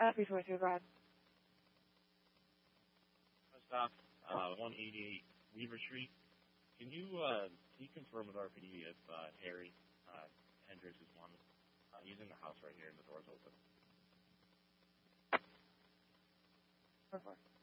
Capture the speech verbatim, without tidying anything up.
Uh, three four two, go ahead. Stop, uh, one eighty-eight Weaver Street. Can you, uh, can you confirm with R P D if, uh, Harry, uh, Hendricks is one? Uh, he's in the house right here and the door's open. four four.